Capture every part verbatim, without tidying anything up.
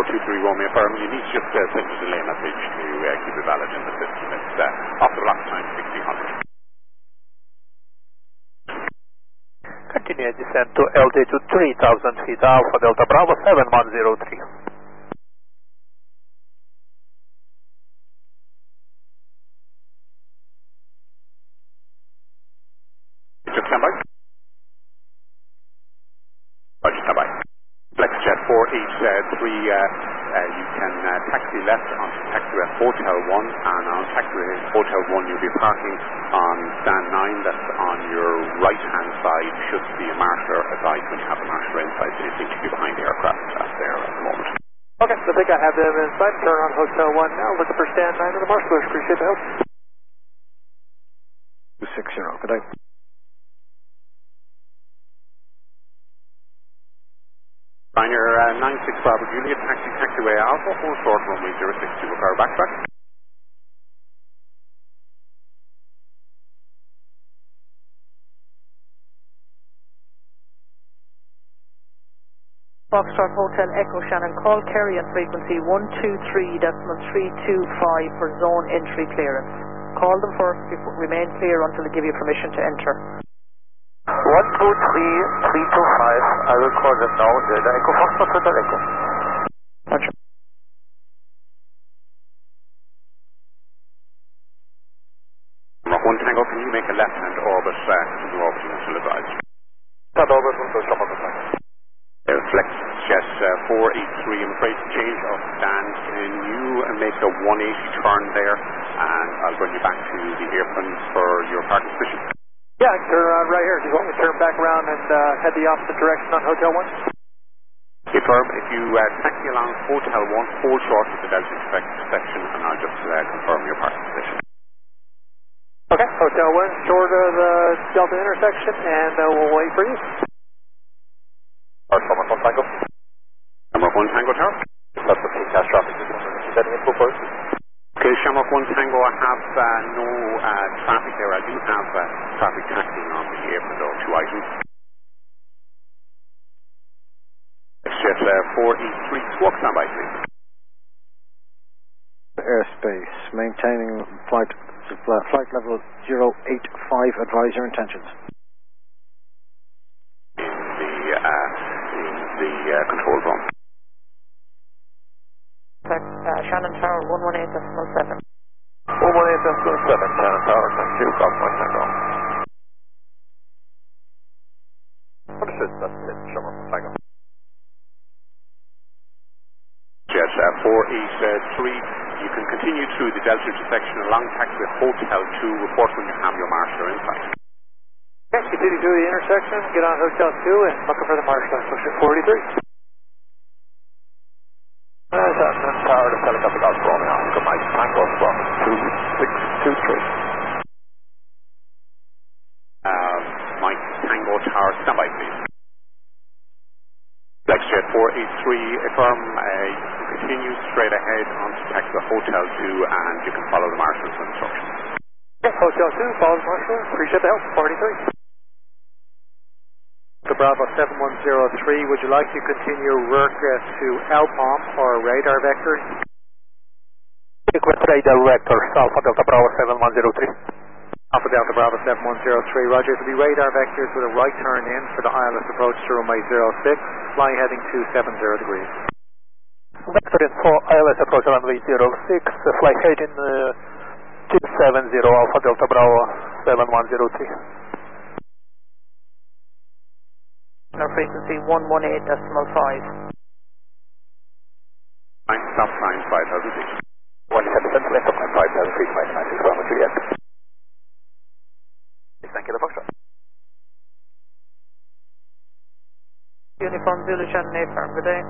two three Romeo firm. You need to just uh, send a delay message to uh, keep it valid in the system. It's uh, off the block time sixteen hundred. Continue descent to L J to three thousand feet, Alpha Delta Bravo seven one zero three. Just stand by. Roger, stand by. FlexJet four eight three, uh, uh, you can uh, taxi left onto taxiway Hotel one, and on taxiway Hotel one you'll be parking on stand nine, that's on your right hand side. You should see a marshaller advised when you have the marshaller inside, so you seem to be behind the aircraft that's there at the moment. Okay, so I think I have them inside. Turn on Hotel one now, looking for stand nine of the marshaller. Appreciate the help. two six zero, good day. Ryanair uh, nine six Bravo Juliet, taxi taxiway Alpha, hold short runway zero six two, require backtrack. Foxtrot Hotel Echo Shannon, call Kerry on frequency one two three point three two five for zone entry clearance. Call them first, before, remain clear until they give you permission to enter. one two three three two five, I will call them now, Delta Echo Foxtrot Hotel Echo. Roger. one Tango, can you make a left-hand orbit uh, to the orbit initial advice? That orbit will go some of the time. Uh, FlexJet uh, four eight three, I'm afraid to change of stand. Can you uh, make a one eighty turn there, and I'll bring you back to the apron for your parking position? Yeah, I can turn around right here. Do you want me to turn back around and uh, head the opposite direction on Hotel one? Okay, firm, if you uh, taxi along Hotel one, hold short of the Delta section, and I'll just uh, confirm your parking position. Okay, Hotel one, short of the Delta intersection, and uh, we'll wait for you. Or Summer one Tango. Shamrock one Tango Tower. That's the peak cash traffic. Setting info first. Okay, Shamrock one Tango, I have uh, no uh, traffic there. I do have uh, traffic taxiing on the apron though, two items. FlexJet uh, four eight three, squawk standby please. Airspace, maintaining flight flight level zero eight five, advise your intentions. In the, uh, in the uh, control room. Uh, Shannon Tower one one eight point seven. one one eight point seven, Shannon Tower, thank you, Golf one Tango. Understood, that's it, Summer one Tango. Jet uh, four eight three, you can continue through the Delta intersection along taxiway Hotel two, report when you have your marshaller inside. Okay, continue through the intersection, get on Hotel two, and looking for the marshaller, pushing forty-three. Uh, Shannon Tower to helicopter Golf Romeo, Oscar Mike Tango from two six two three. Uh, Mike Tango Tower, standby please. FlexJet four eight three, affirm, uh, you can continue straight ahead onto taxiway Hotel two, and you can follow the marshaller's instructions. Okay, Hotel two, follow the marshaller, appreciate the help, forty-three. To Bravo seven one zero three, would you like to continue work uh, to L P O M or radar vectors? Request radar vectors, Alpha Delta Bravo seven one zero three. Alpha Delta Bravo seven one zero three, roger. It will be radar vectors with a right turn in for the I L S approach to runway zero six, fly heading two seven zero degrees. Vector in for I L S approach runway zero six, uh, fly heading uh, two seven zero, Alpha Delta Bravo seven one zero three. Our frequency one one eight point five. Nine, stop sign five thousand feet. one seven seven, left up line five thousand feet, flight nine six Bravo Juliet. Thank you, the Foxtrot. Uniform Zulu Shannon eight firm, good day.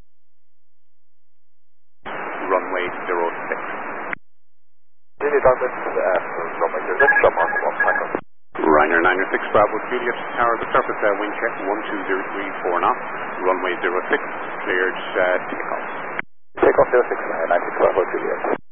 Runway zero six. Juliet Douglas, uh, runway zero six, jump on one Tango. Ryanair nine six Bravo Juliet Tower, the surface uh, wind check one two zero three four knots, runway zero six, cleared uh, takeoff. Takeoff zero six, nine six Bravo Juliet.